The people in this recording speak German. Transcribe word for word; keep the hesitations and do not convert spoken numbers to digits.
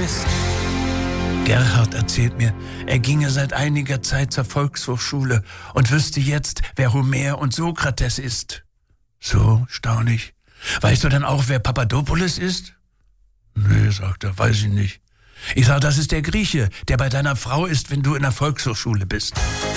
bist. Gerhard erzählt mir, er ginge seit einiger Zeit zur Volkshochschule und wüsste jetzt, wer Homer und Sokrates ist. So, staun ich. Weißt du dann auch, wer Papadopoulos ist? Nee, sagt er, weiß ich nicht. Ich sag, das ist der Grieche, der bei deiner Frau ist, wenn du in der Volkshochschule bist.